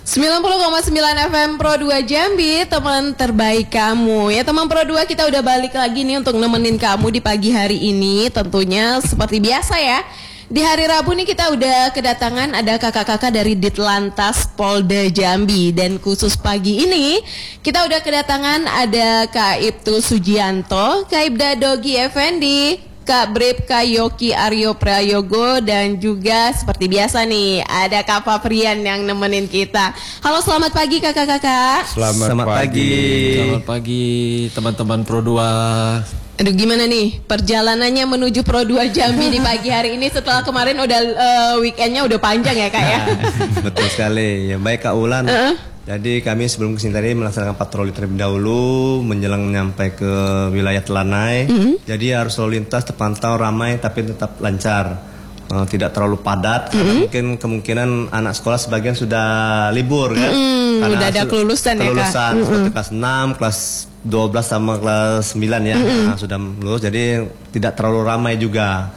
90,9 FM Pro 2 Jambi, teman terbaik kamu. Ya teman Pro 2, kita udah balik lagi nih untuk nemenin kamu di pagi hari ini. Tentunya seperti biasa ya. Di hari Rabu nih kita udah kedatangan ada kakak-kakak dari Ditlantas Polda Jambi. Dan khusus pagi ini kita udah kedatangan ada Kak Ibtu Sujianto, Kak Ibda Dogi Effendi, Kak Bribka Yoki Aryo Prayogo, dan juga seperti biasa nih ada Kak Paprian yang nemenin kita. Halo, selamat pagi kakak-kakak. Selamat pagi. Selamat pagi teman-teman Pro 2. Aduh, gimana nih perjalanannya menuju Pro 2 Jambi di pagi hari ini setelah kemarin udah weekendnya udah panjang ya Kak ya? Betul sekali. Ya baik Kak Ulan. Jadi kami sebelum kesini tadi melaksanakan patroli terlebih dahulu menjelang nyampe ke wilayah Telanai. Jadi harus lalu lintas terpantau ramai tapi tetap lancar, tidak terlalu padat. Karena mungkin kemungkinan anak sekolah sebagian sudah libur kan. Udah ada kelulusan ya Kak. Seperti kelas 6, kelas 12 sama kelas 9 ya. Nah, sudah lulus, jadi tidak terlalu ramai juga.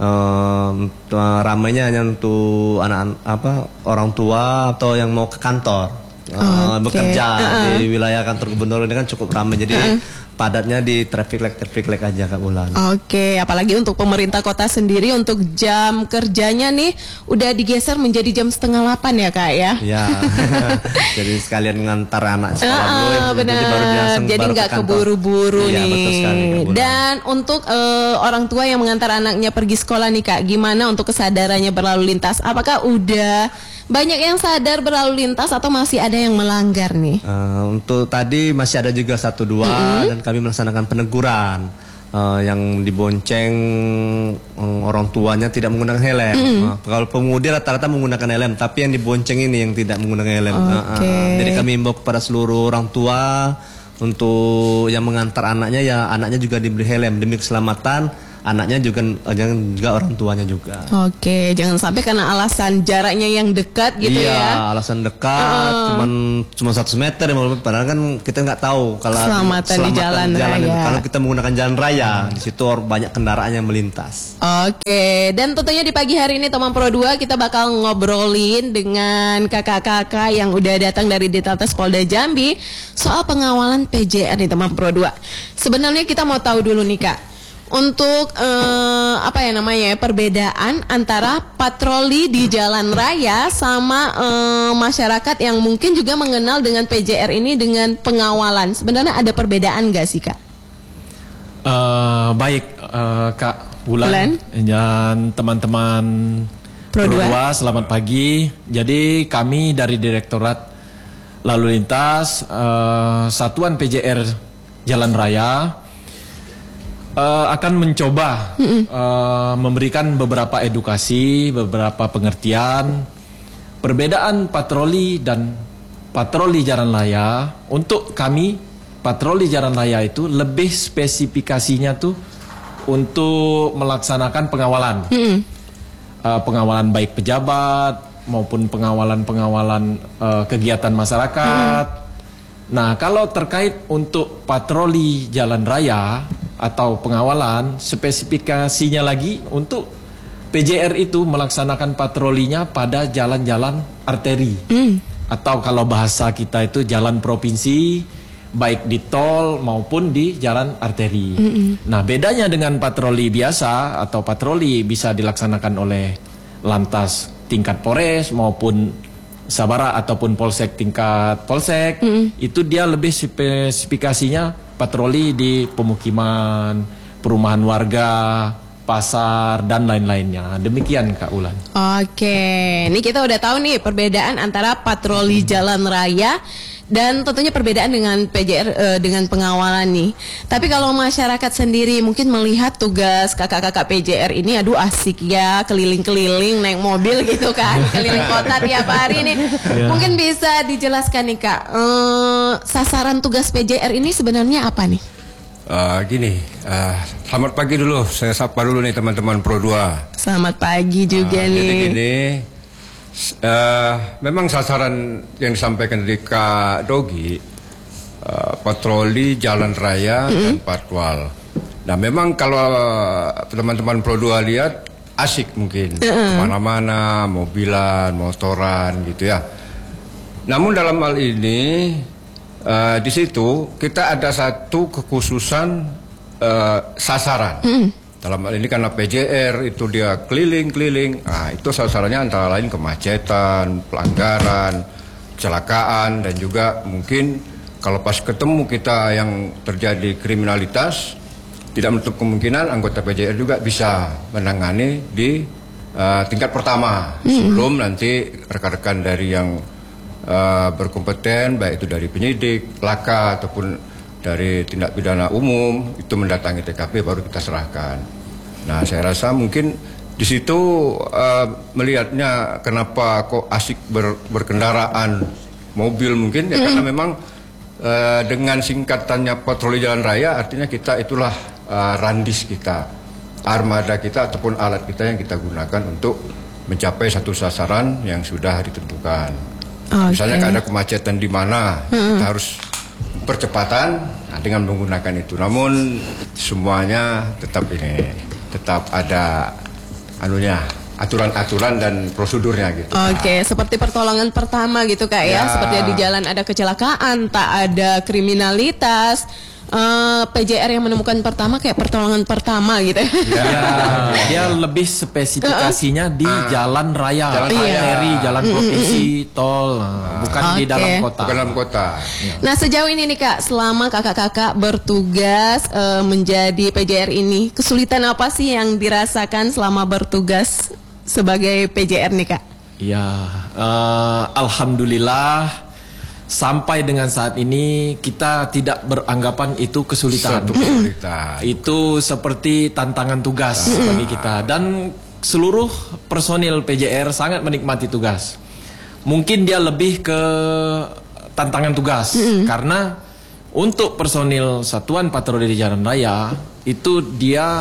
Ramainya hanya untuk anak orang tua atau yang mau ke kantor. Bekerja di wilayah kantor gubernur ini kan cukup ramai, jadi padatnya di traffic light aja Kak Ulan. Oke, apalagi untuk pemerintah kota sendiri untuk jam kerjanya nih udah digeser menjadi jam 7:30 ya Kak ya? Ya, jadi sekalian ngantar anak sekolah dulu. Benar, jadi nggak keburu-buru nih. Betul sekali, Kak Ulan. Dan untuk orang tua yang mengantar anaknya pergi sekolah nih Kak, gimana untuk kesadarannya berlalu lintas? Apakah udah banyak yang sadar berlalu lintas atau masih ada yang melanggar nih? Untuk tadi masih ada juga 1-2 dan kami melaksanakan peneguran. Yang dibonceng orang tuanya tidak menggunakan helm. Kalau pengemudi rata-rata menggunakan helm, tapi yang dibonceng ini yang tidak menggunakan helm. Jadi kami himbau kepada seluruh orang tua untuk yang mengantar anaknya, ya anaknya juga diberi helm demi keselamatan anaknya juga orang tuanya juga. Oke, jangan sampai karena alasan jaraknya yang dekat gitu ya. Iya, alasan dekat, cuma 100 meter, padahal kan kita nggak tahu kalau keselamatan di jalan raya. Kalau kita menggunakan jalan raya, di situ banyak kendaraan yang melintas. Oke, dan tentunya di pagi hari ini teman Pro 2 kita bakal ngobrolin dengan kakak-kakak yang udah datang dari Ditlantas Polda Jambi soal pengawalan PJR nih teman Pro 2. Sebenarnya kita mau tahu dulu nih Kak, untuk perbedaan antara patroli di jalan raya sama masyarakat yang mungkin juga mengenal dengan PJR ini dengan pengawalan. Sebenarnya ada perbedaan nggak sih Kak? Baik Kak Bulan dan teman-teman Pro 2, selamat pagi. Jadi kami dari Direktorat Lalu Lintas Satuan PJR Jalan Raya akan mencoba memberikan beberapa edukasi, beberapa pengertian perbedaan patroli dan patroli jalan raya. Untuk kami patroli jalan raya itu lebih spesifikasinya tuh untuk melaksanakan pengawalan, pengawalan baik pejabat maupun pengawalan kegiatan masyarakat. Nah, kalau terkait untuk patroli jalan raya atau pengawalan, spesifikasinya lagi untuk PJR itu melaksanakan patrolinya pada jalan-jalan arteri. Atau kalau bahasa kita itu jalan provinsi, baik di tol maupun di jalan arteri. Nah, bedanya dengan patroli biasa atau patroli bisa dilaksanakan oleh lantas tingkat Polres maupun Sabara ataupun polsek tingkat polsek, itu dia lebih spesifikasinya patroli di pemukiman, perumahan warga, pasar, dan lain-lainnya. Demikian Kak Ulan. Oke, ini kita udah tahu nih perbedaan antara patroli jalan raya dan tentunya perbedaan dengan PJR dengan pengawalan nih. Tapi kalau masyarakat sendiri mungkin melihat tugas kakak-kakak PJR ini, aduh asik ya, keliling-keliling naik mobil gitu kan, keliling kota tiap hari nih. Mungkin bisa dijelaskan nih Kak, sasaran tugas PJR ini sebenarnya apa nih? Selamat pagi dulu, saya sapa dulu nih teman-teman Pro 2. Selamat pagi juga nih. Jadi gini, memang sasaran yang disampaikan dari Kak Dogi, patroli jalan raya dan patwal. Nah memang kalau teman-teman Pro 2 lihat asik mungkin, kemana-mana, mobilan, motoran gitu ya. Namun dalam hal ini di situ kita ada satu kekhususan sasaran. Dalam hal ini karena PJR itu dia keliling-keliling, nah itu sasarannya antara lain kemacetan, pelanggaran, kecelakaan, dan juga mungkin kalau pas ketemu kita yang terjadi kriminalitas, tidak menutup kemungkinan anggota PJR juga bisa menangani di tingkat pertama sebelum nanti rekan-rekan dari yang berkompeten, baik itu dari penyidik, laka ataupun dari tindak pidana umum itu mendatangi TKP baru kita serahkan. Nah, saya rasa mungkin di situ melihatnya kenapa kok asik berkendaraan mobil mungkin ya karena memang dengan singkatannya patroli jalan raya artinya kita itulah randis kita, armada kita ataupun alat kita yang kita gunakan untuk mencapai satu sasaran yang sudah ditentukan. Misalnya ada kemacetan di mana kita harus percepatan dengan menggunakan itu. Namun semuanya tetap ada aturan-aturan dan prosedurnya gitu. Oke, seperti pertolongan pertama gitu Kak ya. Seperti di jalan ada kecelakaan, tak ada kriminalitas. PJR yang menemukan pertama kayak pertolongan pertama gitu. Dia lebih spesifikasinya di jalan raya, arteri, jalan provinsi, tol, bukan di dalam kota. Bukan dalam kota. Nah, sejauh ini nih Kak, selama kakak-kakak bertugas menjadi PJR ini, kesulitan apa sih yang dirasakan selama bertugas sebagai PJR nih Kak? Ya, alhamdulillah. Sampai dengan saat ini kita tidak beranggapan itu kesulitan. Itu seperti tantangan tugas bagi kita. Dan seluruh personil PJR sangat menikmati tugas. Mungkin dia lebih ke tantangan tugas. Karena untuk personil Satuan Patroli di Jalan Raya itu dia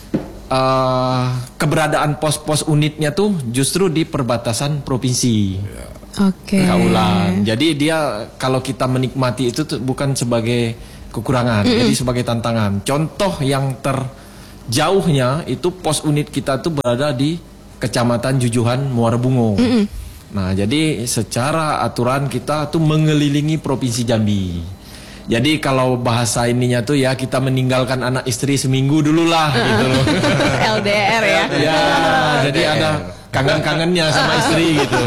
keberadaan pos-pos unitnya tuh justru di perbatasan provinsi. Kaulan. Jadi dia kalau kita menikmati itu bukan sebagai kekurangan, jadi sebagai tantangan. Contoh yang terjauhnya itu pos unit kita tuh berada di Kecamatan Jujuhan, Muara Bungo. Nah, jadi secara aturan kita tuh mengelilingi Provinsi Jambi. Jadi kalau bahasa ininya tuh ya kita meninggalkan anak istri seminggu dulu lah gitu loh. LDR ya. Ya, jadi ada kangen-kangennya sama istri gitu.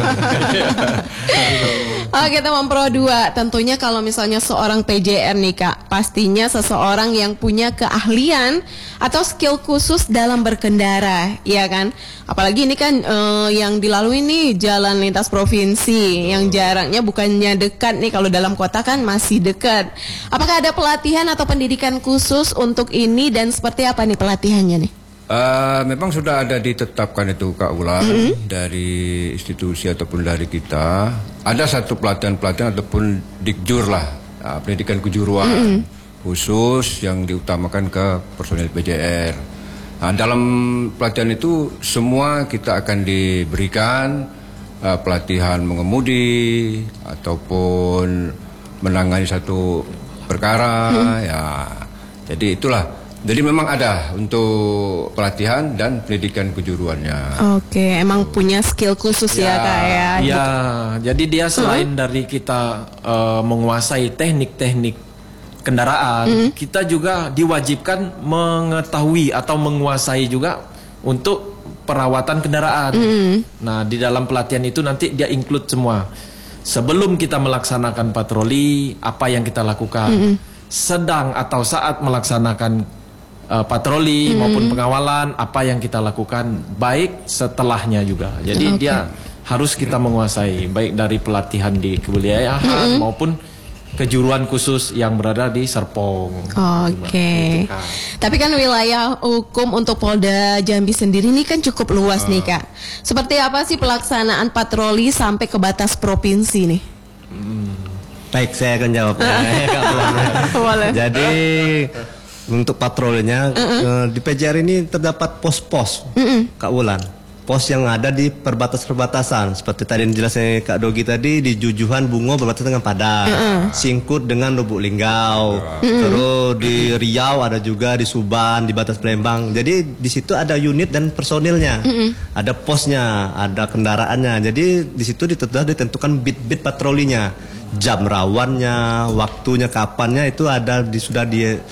Oke teman Pro 2, tentunya kalau misalnya seorang PJR nih Kak, pastinya seseorang yang punya keahlian atau skill khusus dalam berkendara, ya kan? Apalagi ini kan yang dilalui nih jalan lintas provinsi yang jaraknya bukannya dekat nih, kalau dalam kota kan masih dekat. Apakah ada pelatihan atau pendidikan khusus untuk ini dan seperti apa nih pelatihannya nih? Memang sudah ada ditetapkan itu Kak Ulan dari institusi ataupun dari kita. Ada satu pelatihan-pelatihan ataupun dikjur lah, pendidikan kejuruan khusus yang diutamakan ke personil PJR. Nah, dalam pelatihan itu semua kita akan diberikan pelatihan mengemudi ataupun menangani satu perkara ya. Jadi itulah. Jadi memang ada untuk pelatihan dan pendidikan kejuruannya. Oke, emang punya skill khusus ya Kak ya. Ya, jadi dia selain dari kita menguasai teknik-teknik kendaraan, kita juga diwajibkan mengetahui atau menguasai juga untuk perawatan kendaraan. Nah, di dalam pelatihan itu nanti dia include semua. Sebelum kita melaksanakan patroli, apa yang kita lakukan? Sedang atau saat melaksanakan patroli maupun pengawalan, apa yang kita lakukan, baik setelahnya juga. Jadi dia harus kita menguasai baik dari pelatihan di kewilayahan maupun kejuruan khusus yang berada di Serpong. Oke. Tapi kan wilayah hukum untuk Polda Jambi sendiri ini kan cukup luas nih Kak. Seperti apa sih pelaksanaan patroli sampai ke batas provinsi nih? Baik, saya akan jawab. Jadi untuk patrolinya di PJR ini terdapat pos-pos, Kak Wulan. pos yang ada di perbatasan seperti tadi yang dijelaskan Kak Dogi tadi, di Jujuhan Bungo berbatasan dengan Padang, Singkut dengan Lubuk Linggau, terus di Riau ada juga, di Suban, di batas Palembang. Jadi di situ ada unit dan personilnya, ada posnya, ada kendaraannya. Jadi di situ ditentukan bit-bit patrolinya, jam rawannya, waktunya kapannya itu ada sudah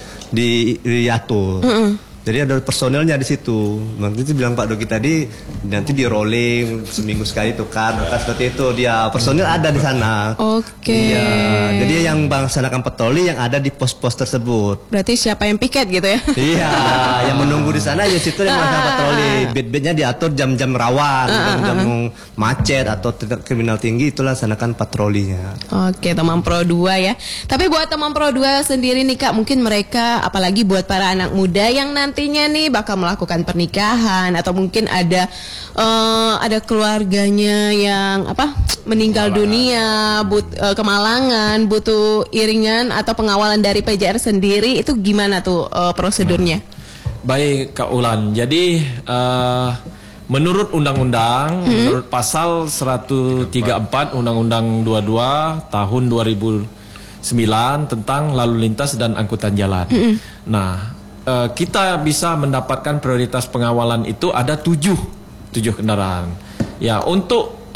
diatur. Jadi ada personelnya di situ. Nanti itu bilang Pak Dogi tadi, nanti di rolling seminggu sekali tukar seperti itu. Dia personel ada di sana. Oke. Iya. Jadi yang melaksanakan patroli yang ada di pos-pos tersebut. Berarti siapa yang piket gitu ya? Iya, yang menunggu di sana ya situ yang melaksanakan patroli. Bit-bitnya diatur jam-jam rawan, jam-jam macet atau kriminal tinggi, itulah laksanakan patrolinya. Oke, teman Pro 2 ya. Tapi buat teman Pro 2 sendiri nih Kak, mungkin mereka apalagi buat para anak muda yang nantinya nih bakal melakukan pernikahan atau mungkin ada keluarganya yang meninggal dunia, kemalangan, butuh iringan atau pengawalan dari PJR sendiri, itu gimana tuh prosedurnya? Baik Kak Ulan, jadi menurut undang-undang, menurut pasal 134 Undang-Undang 22 tahun 2009 tentang lalu lintas dan angkutan jalan. Nah, kita bisa mendapatkan prioritas pengawalan itu ada 7 kendaraan. Ya, untuk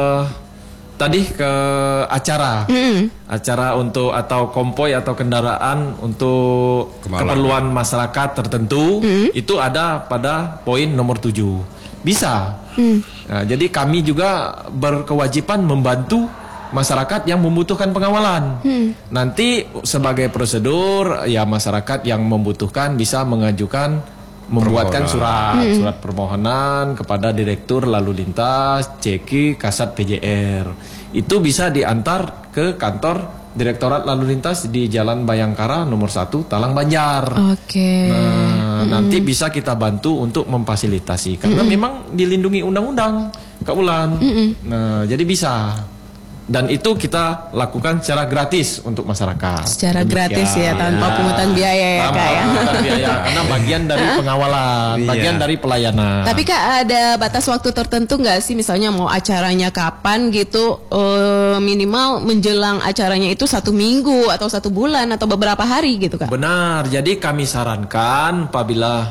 tadi ke acara untuk atau konvoy atau kendaraan untuk keperluan masyarakat tertentu itu ada pada poin nomor 7. Bisa. Nah, jadi kami juga berkewajiban membantu masyarakat yang membutuhkan pengawalan. Nanti sebagai prosedur ya masyarakat yang membutuhkan bisa mengajukan membuatkan surat permohonan kepada Direktur Lalu Lintas, Ceki, Kasat PJR. Itu bisa diantar ke kantor Direktorat Lalu Lintas di Jalan Bayangkara nomor 1 Talang Banjar. Oke. Nah, nanti bisa kita bantu untuk memfasilitasi karena memang dilindungi undang-undang, Kak Ulan. Nah, jadi bisa. Dan itu kita lakukan secara gratis untuk masyarakat. Secara gratis ya, tanpa pungutan biaya ya Kak ya. Pungutan biaya, karena bagian dari pengawalan, bagian dari pelayanan. Tapi Kak, ada batas waktu tertentu nggak sih, misalnya mau acaranya kapan gitu, minimal menjelang acaranya itu 1 minggu atau 1 bulan atau beberapa hari gitu Kak? Benar, jadi kami sarankan apabila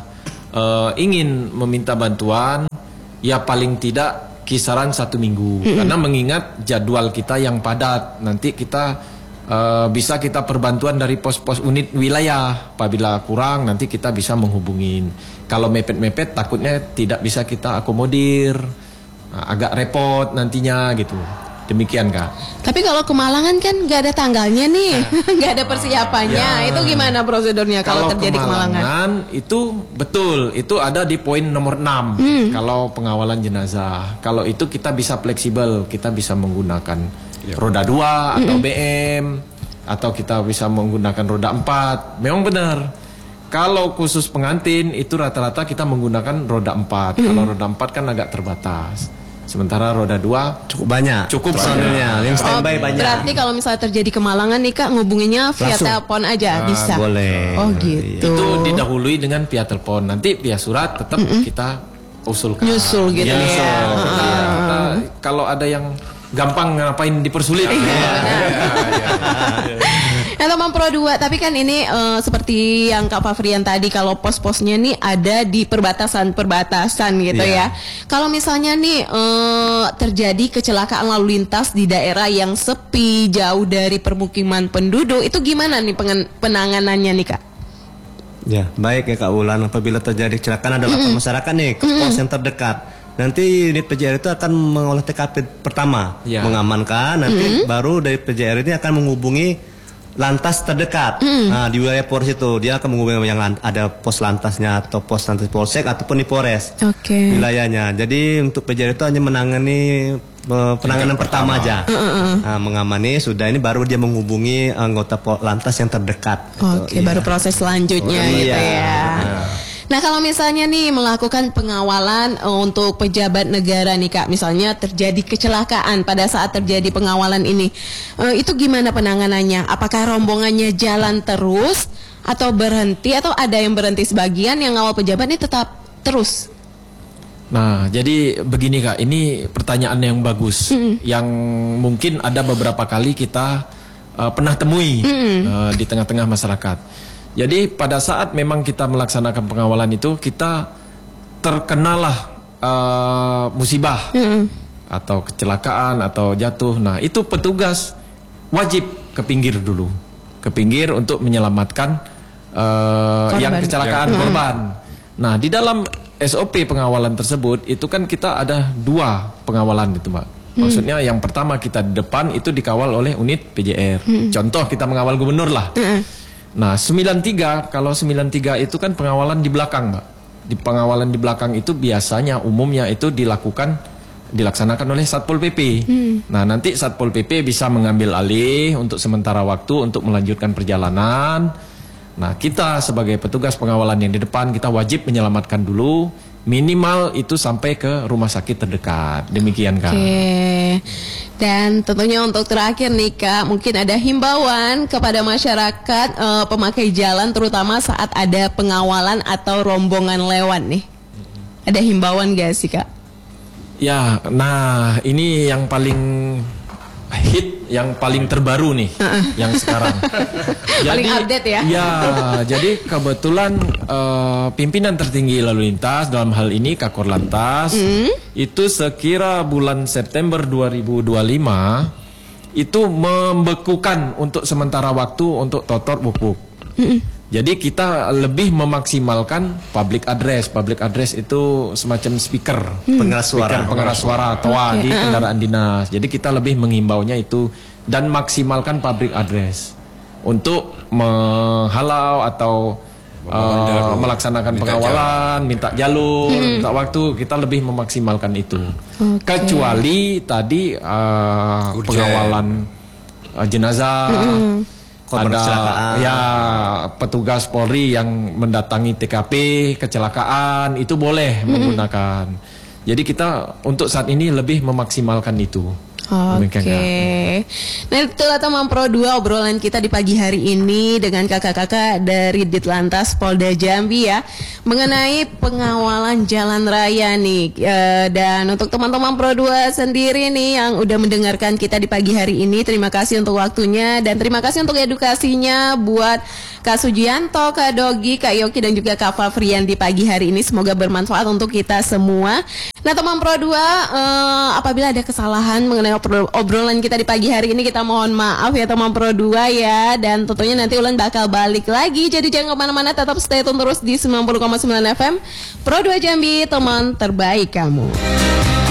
ingin meminta bantuan, ya paling tidak kisaran 1 minggu, karena mengingat jadwal kita yang padat. Nanti kita bisa kita perbantuan dari pos-pos unit wilayah. Apabila kurang nanti kita bisa menghubungin. Kalau mepet-mepet takutnya tidak bisa kita akomodir, agak repot nantinya gitu. Demikian Kak. Tapi kalau kemalangan kan nggak ada tanggalnya nih, nggak ada persiapannya. Itu gimana prosedurnya kalau terjadi kemalangan? Itu betul, itu ada di poin nomor 6. Kalau pengawalan jenazah, kalau itu kita bisa fleksibel, kita bisa menggunakan roda 2 atau BM, atau kita bisa menggunakan roda 4. Memang benar. Kalau khusus pengantin itu rata-rata kita menggunakan roda 4. Kalau roda 4 kan agak terbatas. Sementara roda 2 cukup banyak, personilnya yang standby banyak. Berarti kalau misalnya terjadi kemalangan nih Kak, ngubunginya via telepon aja bisa. Boleh. Oh gitu. Itu didahului dengan via telepon. Nanti via surat tetap kita usulkan. Nyusul gitu ya. Kalau ada yang gampang ngapain dipersulit. Nah teman Pro 2, tapi kan ini seperti yang Kak Fafrian tadi, kalau pos-posnya nih ada di perbatasan gitu ya. Kalau misalnya nih terjadi kecelakaan lalu lintas di daerah yang sepi, jauh dari permukiman penduduk, itu gimana nih penanganannya nih Kak? Ya, baik ya Kak Ulan, apabila terjadi kecelakaan ada laporan masyarakat nih ke pos yang terdekat. Nanti unit PJR itu akan mengolah TKP pertama, mengamankan, nanti baru dari PJR ini akan menghubungi lantas terdekat. Nah, di wilayah Polres itu dia akan menghubungi yang ada pos lantasnya atau pos lantas Polsek ataupun di Polres wilayahnya. Jadi untuk PJR itu hanya menangani penanganan pertama aja. Nah, mengamani sudah, ini baru dia menghubungi anggota lantas yang terdekat. Baru proses selanjutnya gitu ya. Nah kalau misalnya nih melakukan pengawalan untuk pejabat negara nih Kak, misalnya terjadi kecelakaan pada saat terjadi pengawalan ini, itu gimana penanganannya? Apakah rombongannya jalan terus atau berhenti, atau ada yang berhenti sebagian, yang ngawal pejabat ini tetap terus? Nah, jadi begini Kak, ini pertanyaan yang bagus, yang mungkin ada beberapa kali kita pernah temui di tengah-tengah masyarakat. Jadi pada saat memang kita melaksanakan pengawalan itu, kita terkenalah musibah atau kecelakaan atau jatuh. Nah, itu petugas wajib ke pinggir dulu, ke pinggir untuk menyelamatkan yang kecelakaan korban. Nah, di dalam SOP pengawalan tersebut itu kan kita ada 2 pengawalan itu, Mbak. Maksudnya yang pertama kita di depan itu dikawal oleh unit PJR. Contoh kita mengawal gubernur lah. Nah, 93 kalau 93 itu kan pengawalan di belakang, Mbak. Di pengawalan di belakang itu biasanya umumnya itu dilaksanakan oleh Satpol PP. Nah, nanti Satpol PP bisa mengambil alih untuk sementara waktu untuk melanjutkan perjalanan. Nah, kita sebagai petugas pengawalan yang di depan, kita wajib menyelamatkan dulu, minimal itu sampai ke rumah sakit terdekat. Demikian, Kak. Oke. Dan tentunya untuk terakhir nih Kak, mungkin ada himbauan kepada masyarakat pemakai jalan terutama saat ada pengawalan atau rombongan lewat nih. Ada himbauan gak sih Kak? Ya, nah ini yang paling hit, yang paling terbaru nih, yang sekarang. Paling update ya? Ya, jadi kebetulan pimpinan tertinggi lalu lintas dalam hal ini Kakor Lantas itu sekira bulan September 2025 itu membekukan untuk sementara waktu untuk totor pupuk. Jadi kita lebih memaksimalkan public address. Public address itu semacam speaker, pengeras suara toa di kendaraan dinas. Jadi kita lebih menghimbaunya itu dan maksimalkan public address untuk menghalau atau melaksanakan pengawalan, minta jalur, minta waktu. Kita lebih memaksimalkan itu. Kecuali tadi pengawalan jenazah. Korban kecelakaan. Ya, petugas Polri yang mendatangi TKP kecelakaan itu boleh menggunakan. Jadi kita untuk saat ini lebih memaksimalkan itu. Oke. Nah, itulah teman Pro 2 obrolan kita di pagi hari ini dengan kakak-kakak dari Ditlantas Polda Jambi ya, mengenai pengawalan jalan raya nih. Dan untuk teman-teman Pro 2 sendiri nih yang udah mendengarkan kita di pagi hari ini, terima kasih untuk waktunya dan terima kasih untuk edukasinya buat Kak Sujianto, Kak Dogi, Kak Yoki dan juga Kak Fafrian di pagi hari ini. Semoga bermanfaat untuk kita semua. Nah, teman Pro 2, apabila ada kesalahan mengenai obrolan kita di pagi hari ini, kita mohon maaf ya teman Pro 2 ya. Dan tentunya nanti Ulan bakal balik lagi. Jadi jangan kemana-mana, tetap stay tune terus di 90,9 FM Pro 2 Jambi, teman terbaik kamu.